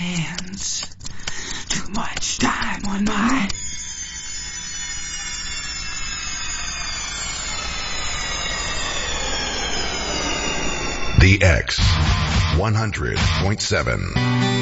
hands. Too much time on my... The X 100.7